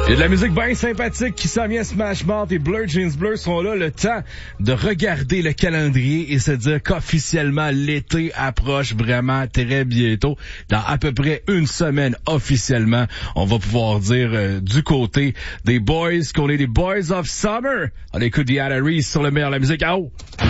Il y a de la musique bien sympathique qui s'en vient. Smash Mouth et Blur Jeans Blur sont là. Le temps de regarder le calendrier et se dire qu'officiellement l'été approche vraiment très bientôt. Dans à peu près une semaine officiellement, on va pouvoir dire du côté des boys qu'on est des Boys of Summer. On écoute The Reese sur le meilleur de la musique. Ah oh!